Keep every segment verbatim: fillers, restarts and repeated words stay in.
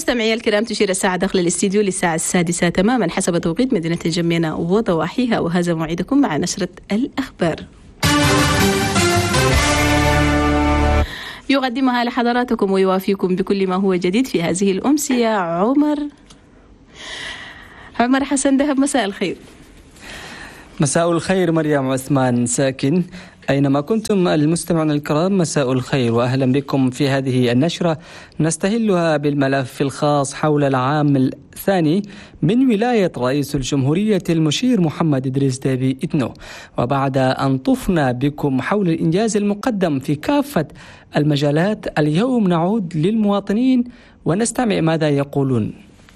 مستمعي الكرام، تشير الساعة داخل الاستديو للساعة السادسة تماما حسب توقيت مدينة الجمينة وضواحيها، وهذا موعدكم مع نشرة الأخبار يقدمها لحضراتكم ويوافيكم بكل ما هو جديد في هذه الأمسية عمر عمر حسن دهب. مساء الخير. مساء الخير مريم عثمان ساكن، أينما كنتم المستمعون الكرام مساء الخير وأهلا بكم في هذه النشرة نستهلها بالملف الخاص حول العام الثاني من ولاية رئيس الجمهورية المشير محمد إدريس ديبي إتنو. وبعد أن طفنا بكم حول الإنجاز المقدم في كافة المجالات، اليوم نعود للمواطنين ونستمع ماذا يقولون.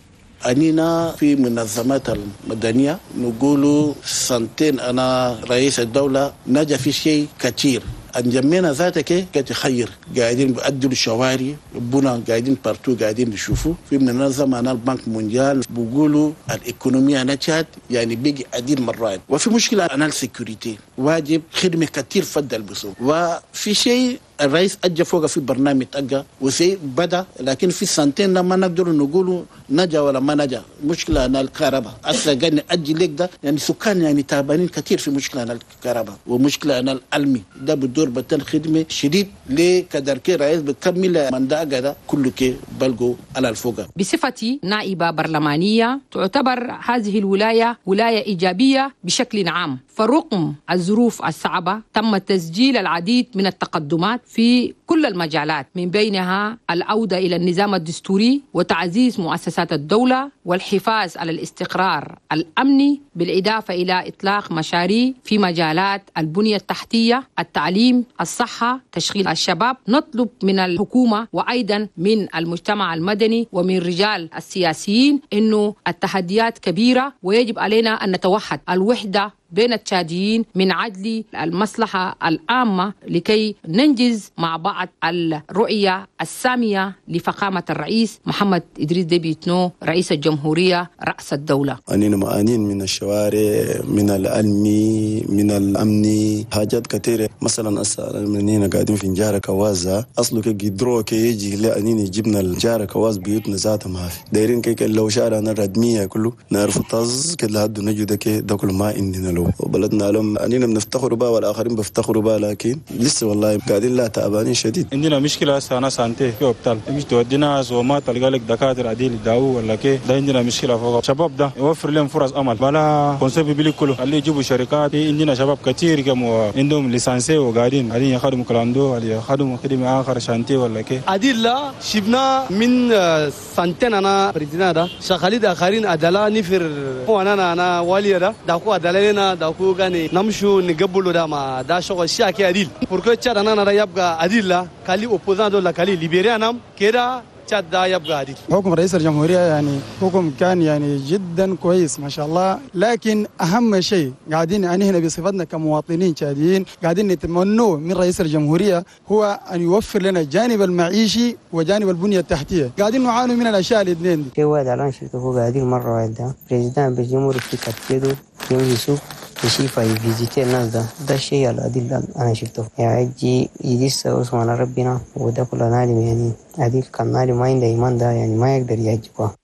أنينا في منظمات المدنية نقول سنتين أنا رئيس الدولة نجا في شيء كثير. أنجمينا ذاتك كتخير قاعدين بيأدلوا الشوارع بنا قاعدين بارتو قاعدين بيشوفوا في منظمة أنا البنك مونديال بيقولوا الإيكونومية نجحت يعني بيجي عديد مرات. وفي مشكلة أنا السيكوريتي واجب خدمة كثير فضل بسوق. وفي شيء الرئيس أجى فوق في برنامج أجى وسي بدأ، لكن في سنتين ما نقدر نقول نجا ولا ما نجا. مشكلة أنا الكهرباء أصلا قاعد أجي لك ده يعني سكان يعني تعبانين كثير في مشكلة أنا الكهرباء، ومشكلة أنا الألمي ده بدور بتن خدمة شديد ليه كدر كي رئيس بكمل من ده ده كله كي بلغو على الفوق. بصفتي نائبة برلمانية تعتبر هذه الولاية ولاية إيجابية بشكل عام، فرغم الظروف الصعبة تم تسجيل العديد من التقدمات في كل المجالات، من بينها العودة إلى النظام الدستوري وتعزيز مؤسسات الدولة والحفاظ على الاستقرار الأمني، بالإضافة إلى إطلاق مشاريع في مجالات البنية التحتية، التعليم، الصحة، تشغيل الشباب. نطلب من الحكومة وأيضا من المجتمع المدني ومن رجال السياسيين إنه التحديات كبيرة ويجب علينا أن نتوحد الوحدة بين التشاديين من أجل المصلحة العامة لكي ننجز مع بعض الرؤية السامية لفخامة الرئيس محمد إدريس ديبي إتنو رئيس الجمهورية رأس الدولة. أننا مآنين من الشوارع، من العلمي، من الأمني، حاجات كثيرة. مثلا أننا قاعدين في نجارة كوازة أصله كيدرو كي يجي لأننا جبنا الجارة كواز بيوتنا ذاتها ما في دايرين كي لو شارعنا الردمية كله نعرف طاز كده هادو نجو ده كي ده كله ما عندنا له وبلدنا لهم أننا بنفتخروا بها والآخرين بيفتخروا بها، لكن لسه والله قاعدين لا تعبانين شديد. عندنا مشكلة هسه أنا سانتي في أبطال مش تودينا وما تلقى لك دكاترة عديل داو ولا كي ده عندنا مشكلة فوق. شباب ده يوفر لهم فرص أمل بلا كونسيب بيلي كله اللي يجيبوا شركات. عندنا شباب كتير كم عندهم ليسانسي وقاعدين قاعدين يخدموا كلاندو ولا يخدموا خدمة آخر شانتي ولا كي عديل. لا شفنا من سنتين أنا بريدنا ده شغالين آخرين أدلا نفر وأنا أنا والي ده داكو أدلنا داكو غني نمشو نقبلوا ده ما ده شغل شاكي عديل. بركو تشاد أنا أنا يبقى عديل لا كالي أوبوزان دولا كالي ليبيريا نام كده تشاد ده يبقى عديل. حكم رئيس الجمهورية يعني حكم كان يعني جدا كويس ما شاء الله، لكن أهم شيء قاعدين يعني هنا بصفتنا كمواطنين تشاديين قاعدين نتمنوا من رئيس الجمهورية هو أن يوفر لنا الجانب المعيشي وجانب البنية التحتية. قاعدين نعانوا من الأشياء الاثنين دي. كي واحد على شركة هو قاعدين مرة واحدة بريزيدان بالجمهورية في كتير يوم يسوق يشوف يفيزيتي الناس ده ده الشيء العديل أنا شفته يعني يجي يدس عثمان ربنا وده كله نادم يعني عديل كان نادم ما عنده إيمان ده يعني ما يقدر يعجبه.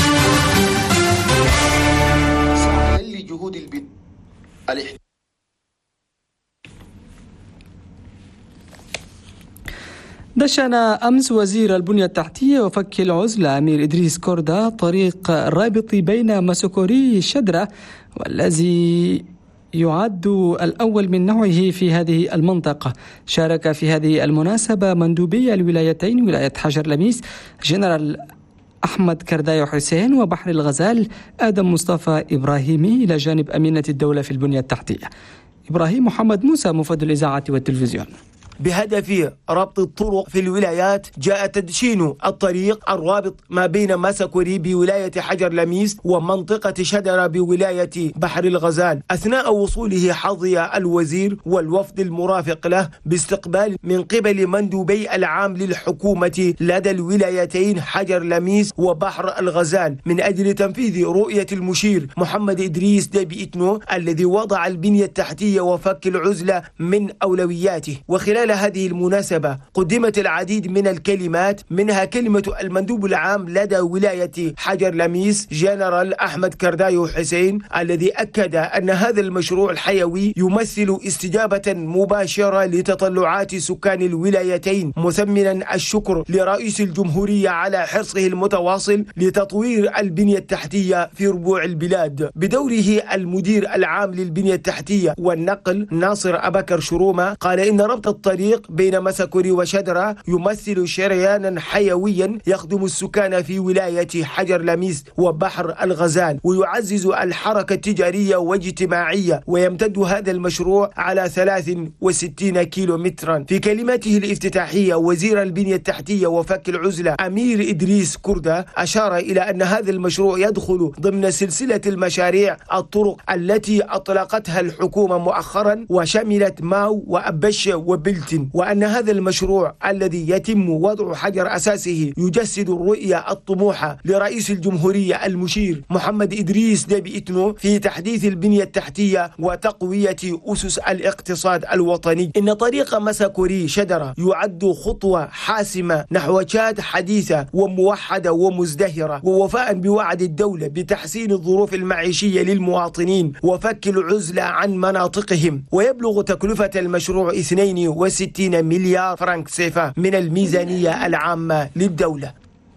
اللي جهود البيت دشن أمس وزير البنية التحتية وفك العزلة أمير إدريس كوردا طريق الرابط بين مسكوري الشدرة والذي يعد الأول من نوعه في هذه المنطقة. شارك في هذه المناسبة مندوبي الولايتين ولاية حجر لميس جنرال أحمد كردايو حسين وبحر الغزال آدم مصطفى إبراهيمي إلى جانب أمينة الدولة في البنية التحتية إبراهيم محمد موسى مفد الإذاعة والتلفزيون. بهدف ربط الطرق في الولايات جاء تدشين الطريق الرابط ما بين مسكوري بولاية حجر لميس ومنطقة شدرة بولاية بحر الغزال. أثناء وصوله حظي الوزير والوفد المرافق له باستقبال من قبل مندوبي العام للحكومة لدى الولايتين حجر لميس وبحر الغزال من أجل تنفيذ رؤية المشير محمد إدريس ديبي إتنو الذي وضع البنية التحتية وفك العزلة من أولوياته. وخلال وخلال هذه المناسبة قدمت العديد من الكلمات، منها كلمة المندوب العام لدى ولاية حجر لميس جنرال أحمد كردايو حسين، الذي أكد أن هذا المشروع الحيوي يمثل استجابة مباشرة لتطلعات سكان الولايتين، مثمنا الشكر لرئيس الجمهورية على حرصه المتواصل لتطوير البنية التحتية في ربوع البلاد. بدوره المدير العام للبنية التحتية والنقل ناصر أبكر شرومة قال إن ربط الطريق بين مسكوري وشدرة يمثل شريانا حيويا يخدم السكان في ولاية حجر لميس وبحر الغزال، ويعزز الحركة التجارية واجتماعية، ويمتد هذا المشروع على ثلاث وستين كيلو مترا. في كلمته الافتتاحية وزير البنية التحتية وفك العزلة أمير إدريس كردة أشار إلى أن هذا المشروع يدخل ضمن سلسلة المشاريع الطرق التي أطلقتها الحكومة مؤخرا وشملت ماو وأبش وبلتن، وأن هذا المشروع الذي يتم وضع حجر أساسه يجسد الرؤية الطموحة لرئيس الجمهورية المشير محمد إدريس ديبي إتنو في تحديث البنية التحتية وتقوية أسس الاقتصاد الوطني. إن طريق مسكوري شدرة يعد خطوة حاسمة نحو تشاد حديثة وموحدة ومزدهرة، ووفاء بوعد الدولة بتحسين الظروف المعيشية للمواطنين وفك العزلة عن مناطقهم. ويبلغ تكلفة المشروع اثنين وستين مليار فرنك سيفا من الميزانية العامة للدولة.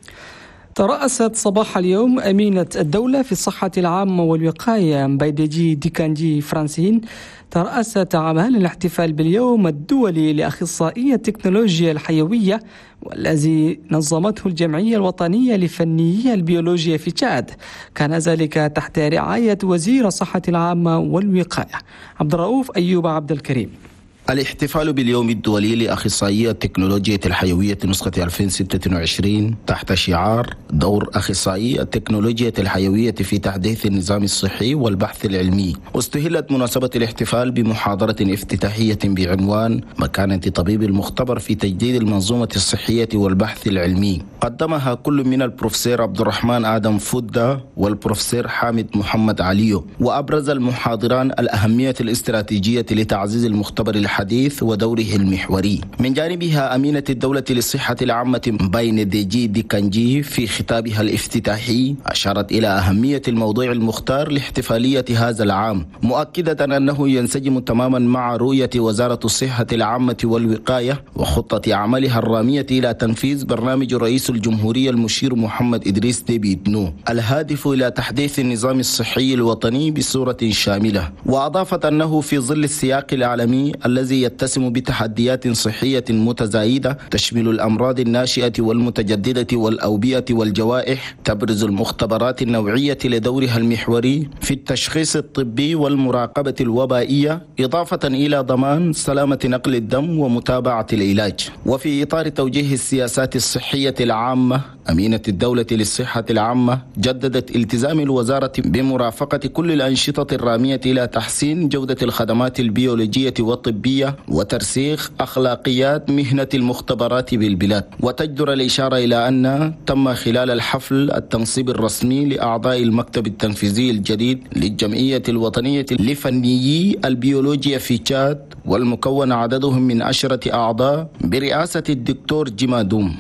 ترأست صباح اليوم أمينة الدولة في الصحة العامة والوقاية مبيدجي ديكانجي فرانسين ترأست أعمال الاحتفال باليوم الدولي لأخصائية التكنولوجيا الحيوية، والذي نظمته الجمعية الوطنية لفنيي البيولوجيا في تشاد. كان ذلك تحت رعاية وزير الصحة العامة والوقاية عبد الرؤوف أيوب عبد الكريم. الاحتفال باليوم الدولي لأخصائية التكنولوجيا الحيوية نسخة ألفين وستة وعشرين تحت شعار دور أخصائي التكنولوجيا الحيوية في تحديث النظام الصحي والبحث العلمي. واستهلت مناسبة الاحتفال بمحاضرة افتتاحية بعنوان مكانة طبيب المختبر في تجديد المنظومة الصحية والبحث العلمي، قدمها كل من البروفيسور عبد الرحمن آدم فودة والبروفيسور حامد محمد عليو. وأبرز المحاضران الأهمية الاستراتيجية لتعزيز المختبر الحديث ودوره المحوري. من جانبها أمينة الدولة للصحة العامة بين ديجي ديكانجي في خطابها الافتتاحي أشارت إلى أهمية الموضوع المختار لاحتفالية هذا العام، مؤكدة أنه ينسجم تماما مع رؤية وزارة الصحة العامة والوقاية وخطة عملها الرامية إلى تنفيذ برنامج رئيس الجمهورية المشير محمد إدريس ديبي إتنو الهادف إلى تحديث النظام الصحي الوطني بصورة شاملة. وأضافت أنه في ظل السياق العالمي الذي يتسم بتحديات صحية متزايدة تشمل الأمراض الناشئة والمتجددة والأوبئة والجوائح، تبرز المختبرات النوعية لدورها المحوري في التشخيص الطبي والمراقبة الوبائية، إضافة إلى ضمان سلامة نقل الدم ومتابعة العلاج. وفي إطار توجيه السياسات الصحية العامة، أمينة الدولة للصحة العامة جددت التزام الوزارة بمرافقة كل الأنشطة الرامية إلى تحسين جودة الخدمات البيولوجية والطبية وترسيخ أخلاقيات مهنة المختبرات بالبلاد. وتجدر الإشارة إلى أن تم خلال الحفل التنصيب الرسمي لأعضاء المكتب التنفيذي الجديد للجمعية الوطنية لفنيي البيولوجيا في تشاد، والمكون عددهم من عشرة أعضاء برئاسة الدكتور جمادوم.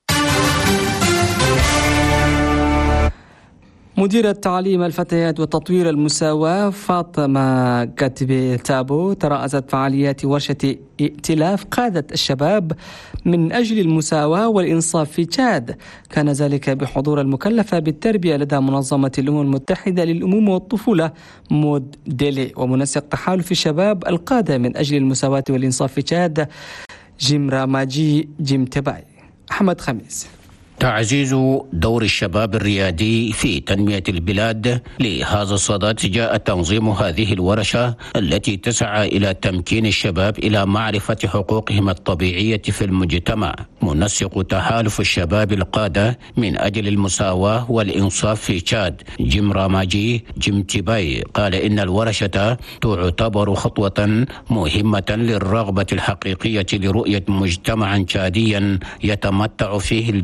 مديرة تعليم الفتيات وتطوير المساواة فاطمة كاتبي تابو ترأست فعاليات ورشة ائتلاف قادة الشباب من أجل المساواة والإنصاف في تشاد. كان ذلك بحضور المكلفة بالتربية لدى منظمة الأمم المتحدة للأمومة والطفولة مود ديلي ومنسق تحالف الشباب القادة من أجل المساواة والإنصاف في تشاد جيمرا ماجي جيم تباي. أحمد خميس. تعزيز دور الشباب الريادي في تنمية البلاد. لهذا الصدد جاء تنظيم هذه الورشة التي تسعى إلى تمكين الشباب إلى معرفة حقوقهم الطبيعية في المجتمع. منسق تحالف الشباب القادة من أجل المساواة والإنصاف في تشاد جيمرا ماجي جيم تباي قال إن الورشة تعتبر خطوة مهمة للرغبة الحقيقية لرؤية مجتمعا تشاديا يتمتع فيه الجميع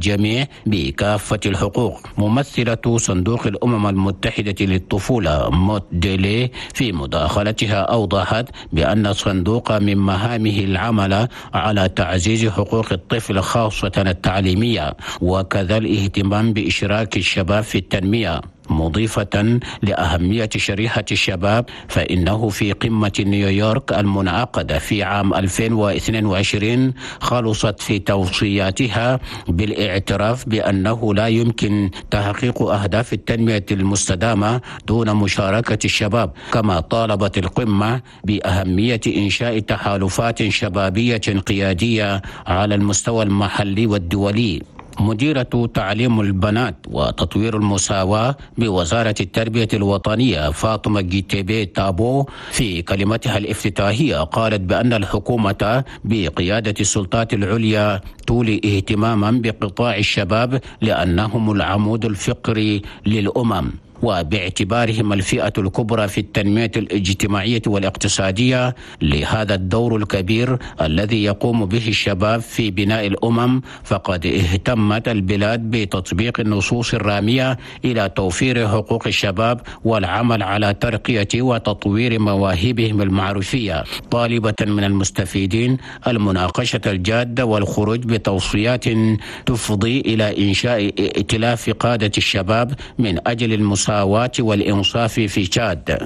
بكافة الحقوق. ممثلة صندوق الأمم المتحدة للطفولة موت ديلي في مداخلتها أوضحت بأن الصندوق من مهامه العمل على تعزيز حقوق الطفل خاصة التعليمية، وكذا الاهتمام بإشراك الشباب في التنمية، مضيفة لأهمية شريحة الشباب فإنه في قمة نيويورك المنعقدة في عام ألفين واثنين وعشرين خلصت في توصياتها بالاعتراف بأنه لا يمكن تحقيق أهداف التنمية المستدامة دون مشاركة الشباب، كما طالبت القمة بأهمية إنشاء تحالفات شبابية قيادية على المستوى المحلي والدولي. مديرة تعليم البنات وتطوير المساواة بوزارة التربية الوطنية فاطمة جيتيبي تابو في كلمتها الافتتاحية قالت بأن الحكومة بقيادة السلطات العليا تولي اهتماما بقطاع الشباب لأنهم العمود الفقري للأمم، وباعتبارهم الفئة الكبرى في التنمية الاجتماعية والاقتصادية لهذا الدور الكبير الذي يقوم به الشباب في بناء الأمم، فقد اهتمت البلاد بتطبيق النصوص الرامية إلى توفير حقوق الشباب والعمل على ترقية وتطوير مواهبهم المعرفية، طالبة من المستفيدين المناقشة الجادة والخروج بتوصيات تفضي إلى إنشاء ائتلاف قادة الشباب من أجل المساواة والإنصاف في تشاد.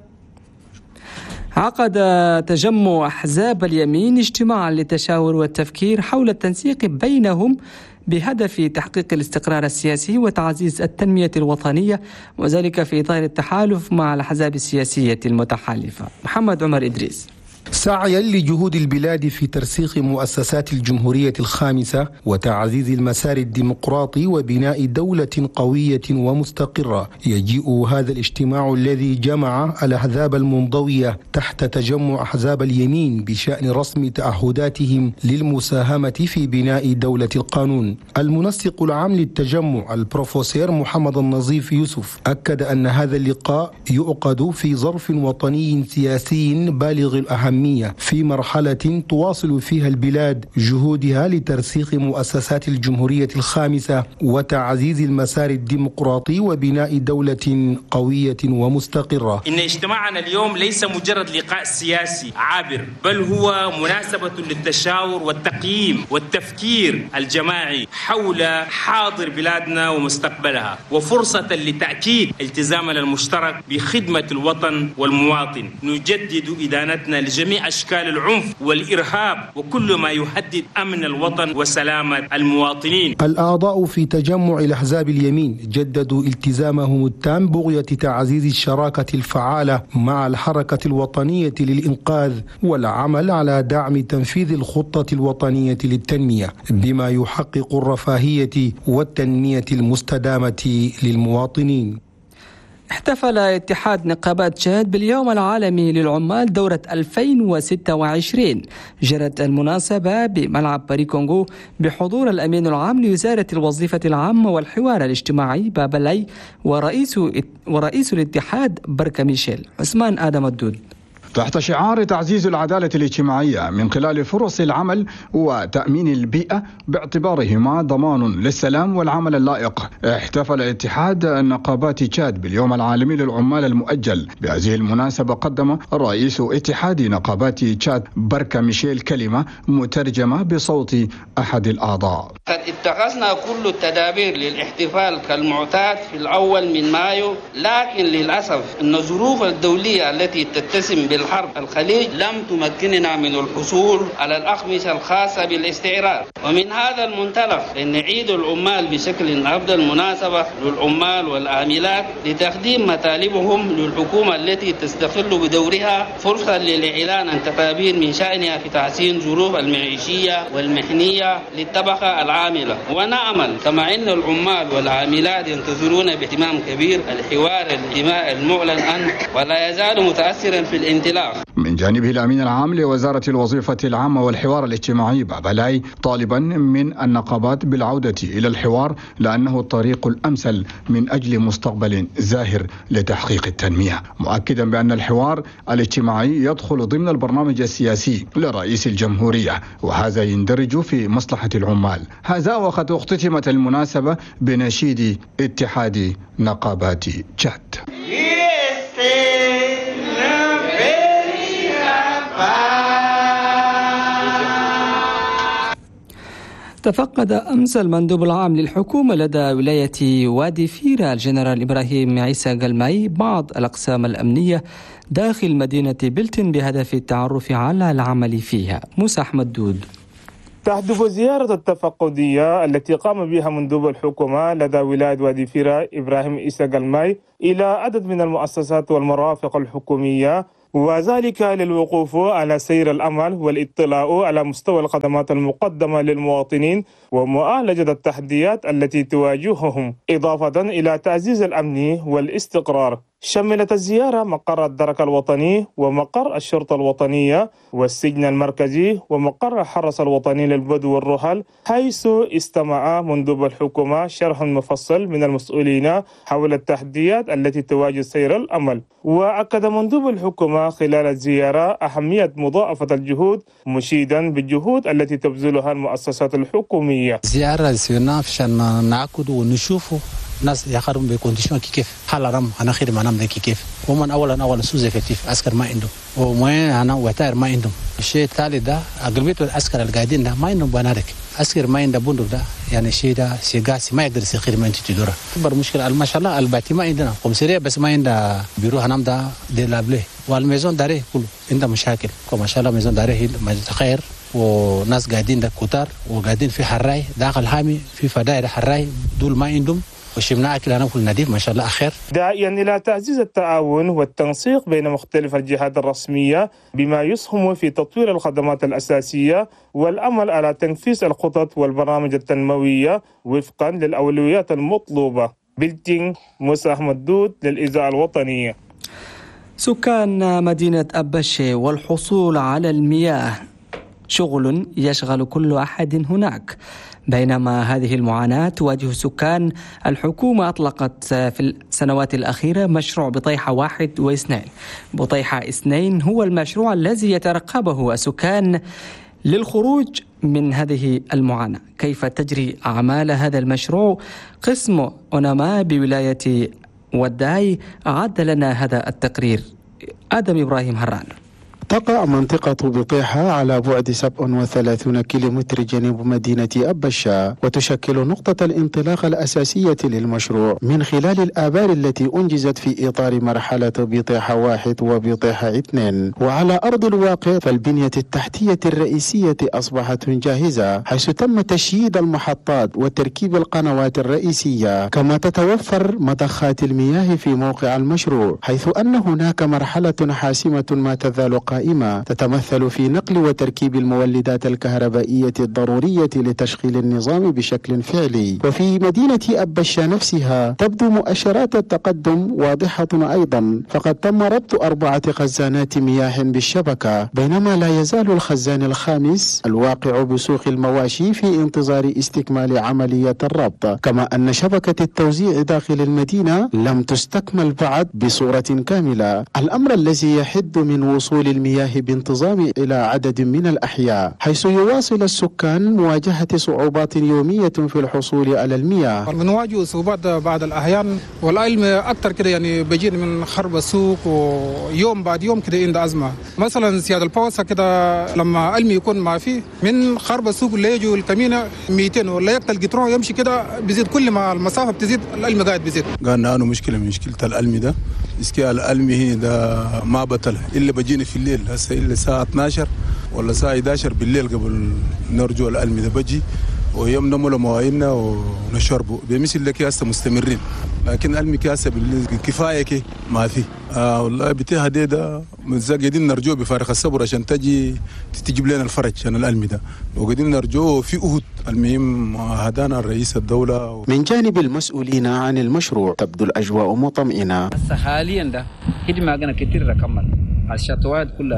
عقد تجمع أحزاب اليمين اجتماعا للتشاور والتفكير حول التنسيق بينهم بهدف تحقيق الاستقرار السياسي وتعزيز التنمية الوطنية، وذلك في إطار التحالف مع الأحزاب السياسية المتحالفة. محمد عمر إدريس. سعيا لجهود البلاد في ترسيخ مؤسسات الجمهورية الخامسة وتعزيز المسار الديمقراطي وبناء دولة قوية ومستقرة، يجيء هذا الاجتماع الذي جمع الأحزاب المنضوية تحت تجمع أحزاب اليمين بشأن رسم تعهداتهم للمساهمة في بناء دولة القانون. المنسق العام للتجمع البروفيسور محمد النظيف يوسف أكد أن هذا اللقاء يعقد في ظرف وطني سياسي بالغ الأهمية في مرحلة تواصل فيها البلاد جهودها لترسيخ مؤسسات الجمهورية الخامسة وتعزيز المسار الديمقراطي وبناء دولة قوية ومستقرة. إن اجتماعنا اليوم ليس مجرد لقاء سياسي عابر، بل هو مناسبة للتشاور والتقييم والتفكير الجماعي حول حاضر بلادنا ومستقبلها، وفرصة لتأكيد التزامنا المشترك بخدمة الوطن والمواطن. نجدد إدانتنا لجميع أشكال العنف والإرهاب وكل ما يهدد أمن الوطن وسلامة المواطنين. الأعضاء في تجمع الأحزاب اليمين جددوا التزامهم التام بغية تعزيز الشراكة الفعالة مع الحركة الوطنية للإنقاذ والعمل على دعم تنفيذ الخطة الوطنية للتنمية بما يحقق الرفاهية والتنمية المستدامة للمواطنين. احتفل اتحاد نقابات تشاد باليوم العالمي للعمال دورة ألفين وستة وعشرين. جرت المناسبة بملعب باري كونغو بحضور الأمين العام لوزارة الوظيفة العامة والحوار الاجتماعي بابلاي ورئيس ورئيس الاتحاد بركة ميشيل. عثمان آدم الدود. تحت شعار تعزيز العدالة الاجتماعية من خلال فرص العمل وتأمين البيئة باعتبارهما ضمان للسلام والعمل اللائق، احتفل اتحاد نقابات تشاد باليوم العالمي للعمال المؤجل. بهذه المناسبة قدم رئيس اتحاد نقابات تشاد بركة ميشيل كلمة مترجمة بصوت أحد الأعضاء. قد اتخذنا كل التدابير للاحتفال كالمعتاد في الأول من مايو، لكن للأسف أن الظروف الدولية التي تتسم بال حرب الخليج لم تمكننا من الحصول على الأقمشة الخاصة بالاستعراض، ومن هذا المنطلق أن عيد العمال بشكل أفضل مناسبة للعمال والعاملات لتقديم مطالبهم للحكومة التي تستقل بدورها فرصة للإعلان عن تدابير من شأنها في تحسين ظروف المعيشية والمهنية للطبقة العاملة. ونأمل كما أن العمال والعاملات ينتظرون باهتمام كبير الحوار الاجتماعي المعلن عنه ولا يزال متأثرا في الانتلاق. من من جانبه الأمين العام لوزارة الوظيفة العامة والحوار الاجتماعي بابالاي طالبا من النقابات بالعودة إلى الحوار لأنه الطريق الأمثل من أجل مستقبل زاهر لتحقيق التنمية، مؤكدا بأن الحوار الاجتماعي يدخل ضمن البرنامج السياسي لرئيس الجمهورية، وهذا يندرج في مصلحة العمال. هذا وقد اختتمت المناسبة بنشيد اتحاد نقابات تشاد. تفقد أمس المندوب العام للحكومة لدى ولاية وادي فيرا الجنرال إبراهيم عيسى قلماي بعض الأقسام الأمنية داخل مدينة بلتن بهدف التعرف على العمل فيها. موسى أحمد دود. تهدف الزيارة التفقدية التي قام بها مندوب الحكومة لدى ولاية وادي فيرا إبراهيم عيسى قلماي إلى عدد من المؤسسات والمرافق الحكومية، وذلك للوقوف على سير الأمل والاطلاع على مستوى الخدمات المقدمة للمواطنين ومعالجة التحديات التي تواجههم، إضافة إلى تعزيز الأمن والاستقرار. شملت الزيارة مقر الدرك الوطني ومقر الشرطة الوطنية والسجن المركزي ومقر الحرس الوطني للبدو والرحل، حيث استمع مندوب الحكومة شرح مفصل من المسؤولين حول التحديات التي تواجه سير الأمل. وأكد مندوب الحكومة خلال الزيارة أهمية مضاعفة الجهود، مشيدا بالجهود التي تبذلها المؤسسات الحكومية. زيارة سيرنا عشان نعقد ونشوفه ناس يخرجون بكونديشن كيف حال رم أنا خير ما نام ذيك كيف ومن أولا أولا سوز إفكتيف عسكر ما عندهم وما أنا وتاير ما عندهم. الشيء الثالث ده أغلبية العسكر القاعدين ده ما عندهم بنادق، عسكر ما عنده بندق، ده يعني الشيء ده شيء قاسي ما يقدر يسخر ما أنت تدوره. أكبر مشكلة ما شاء الله الباتي ما عندنا قمصرية بس ما عنده بيروح نام ده دي لابله والميزون داره كله عنده مشاكل. ما شاء الله ميزون داره ما خير وناس قاعدين ده كتار وقاعدين في حراي داخل حامي في فدائر حراي دول ما عندهم وشمنا أكل أنا كل نظيف ما شاء الله أخير. داعيا إلى تعزيز التعاون والتنسيق بين مختلف الجهات الرسمية بما يسهم في تطوير الخدمات الأساسية والأمل على تنفيذ الخطط والبرامج التنموية وفقا للأولويات المطلوبة. بلتين موسى أحمد دود للإذاعة الوطنية. سكان مدينة أبشي والحصول على المياه شغل يشغل كل أحد هناك، بينما هذه المعاناة تواجه سكان الحكومة أطلقت في السنوات الأخيرة مشروع بطيحة واحد واثنين. بطيحة اثنين هو المشروع الذي يترقبه السكان للخروج من هذه المعاناة. كيف تجري أعمال هذا المشروع؟ قسم أوناما بولاية وداي أعد لنا هذا التقرير. آدم إبراهيم هران. تقع منطقة بطيحة على بعد سبعة وثلاثين كيلومتر جنوب مدينة أبشا، وتشكل نقطة الانطلاق الأساسية للمشروع من خلال الآبار التي أنجزت في إطار مرحلة بطيحة واحد وبطيحة اثنين. وعلى أرض الواقع فالبنية التحتية الرئيسية أصبحت جاهزة، حيث تم تشييد المحطات وتركيب القنوات الرئيسية، كما تتوفر مضخات المياه في موقع المشروع، حيث أن هناك مرحلة حاسمة ما تزال قائمة تتمثل في نقل وتركيب المولدات الكهربائية الضرورية لتشغيل النظام بشكل فعلي. وفي مدينة أبشا نفسها تبدو مؤشرات التقدم واضحة أيضا، فقد تم ربط أربعة خزانات مياه بالشبكة، بينما لا يزال الخزان الخامس الواقع بسوق المواشي في انتظار استكمال عملية الربط، كما أن شبكة التوزيع داخل المدينة لم تستكمل بعد بصورة كاملة، الأمر الذي يحد من وصول المياه بانتظام إلى عدد من الأحياء، حيث يواصل السكان مواجهة صعوبات يومية في الحصول على المياه. بنواجه صعوبات بعض الأحيان، والعلم أكثر كده يعني بيجي من خرب السوق ويوم بعد يوم كده عند أزمة. مثلا سيادة البوسة كده لما علم يكون ما فيه من خرب السوق اللي يجوا الكمينة مئتين ولا يقتل قطرون يمشي كده بيزيد، كل ما المسافة بتزيد العلم قاعد بيزيد. قالنا أنا مشكلة من مشكلة العلم ده، إسكي العلم هي ده ما بطل إلا بجيني في الليل، هسه إلا الساعة اثناشر ولا الساعة إحدى عشر بالليل قبل نرجو العلم ده بجي ويوم نمو مواعيننا ونشربه بمثل لك هسه مستمرين، لكن علمي هسه كفاية كي ما في. آه والله بتيها دي ده قاعدين نرجوه بفارغ الصبر عشان تجي تجيب لنا الفرج عشان العلم ده، وقاعدين نرجوه في أهد. المهم هدانا الرئيس الدولة. من جانب المسؤولين عن المشروع تبدو الأجواء مطمئنة. هسه حاليا ده خدمة أنا كتير رقمت الشطوات كلها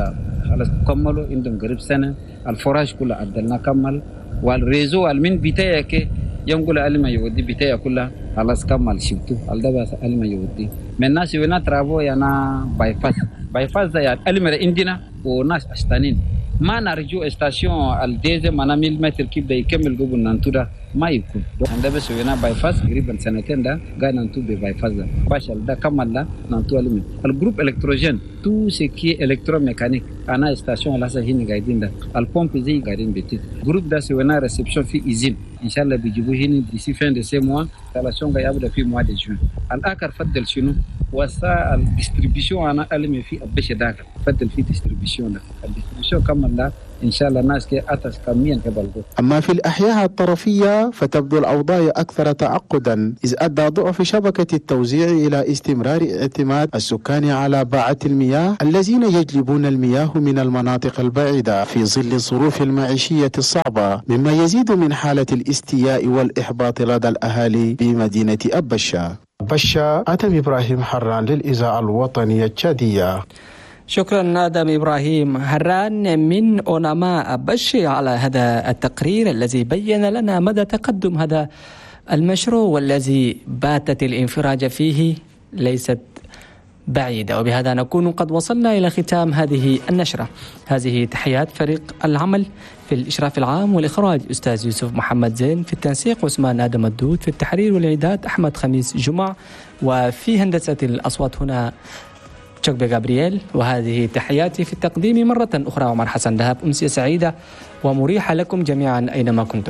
خلاص كملوا عندهم قريب سنة. الفراش كله عدلنا كمل، والريزو المن بتاعي كي ينقل علم يودي بتاعي كلها خلاص كمل شفتوا الدبا علم يودي من الناس وين ترابو يانا بايفاس بايفاس ده يعني علم عندنا وناس أشتانين ما نرجو استاسيون الديزة ما نميل متر كيف ده يكمل قبل ننتورا ما يكون عندما سوينا بايفاس قريبا سنتين ده قاعد ننتو ببايفاس ده باشل ده كمل ده ننتو علم الجروب إلكتروجين تو سكي إلكتروميكانيك أنا استاسيون لسه هنا قاعدين ده البومب زي قاعدين بتيت جروب ده سوينا ريسبشن في إيزين إن شاء الله بيجيبوه هنا ديسي فين ديسي موا ثلاثون قاعد يبدأ في مواد جون الآخر فضل شنو وسا الديستريبيوشن أنا علم في أبش داك فضل في ديستريبيوشن ده الديستريبيوشن كمل ده إن شاء الله الناس كي أتس كميا قبل. أما في الأحياء الطرفية فتبدو الأوضاع أكثر تعقدا، إذ أدى ضعف شبكة التوزيع إلى استمرار اعتماد السكان على باعة المياه الذين يجلبون المياه من المناطق البعيدة في ظل الظروف المعيشية الصعبة، مما يزيد من حالة الاستياء والإحباط لدى الأهالي بمدينة أبشا. أبشا آدم إبراهيم حران للإذاعة الوطنية التشادية. شكرا آدم إبراهيم هران من أوناما أبشي على هذا التقرير الذي بين لنا مدى تقدم هذا المشروع والذي باتت الانفراج فيه ليست بعيدة. وبهذا نكون قد وصلنا إلى ختام هذه النشرة. هذه تحيات فريق العمل في الإشراف العام والإخراج أستاذ يوسف محمد زين، في التنسيق عثمان آدم الدود، في التحرير والإعداد أحمد خميس جمع، وفي هندسة الأصوات هنا تشوكبي غابرييل. وهذه تحياتي في التقديم مرة أخرى عمر حسن دهب. أمسية سعيدة ومريحة لكم جميعا أينما كنتم.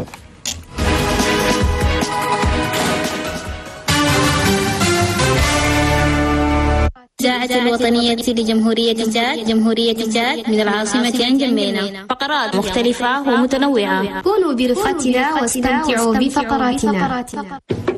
إذاعة الوطنية لجمهورية تشاد جمهورية تشاد من العاصمة أنجمينا. فقرات مختلفة ومتنوعة. كونوا برفقتنا واستمتعوا بفقراتنا.